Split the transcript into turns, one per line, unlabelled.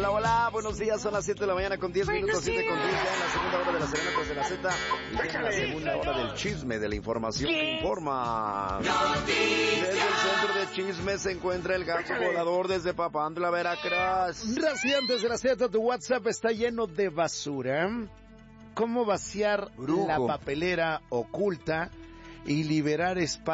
Hola, hola, buenos días, son las 7 de la mañana con 10 minutos, 7 con 10 ya en la segunda hora de la Serenatas de la Z y en la segunda hora del chisme, de la información que informa. Desde el centro de chisme se encuentra el gato volador desde Papantla, Veracruz.
Recientes de la Z, tu WhatsApp está lleno de basura. ¿Cómo vaciar la papelera oculta y liberar espacio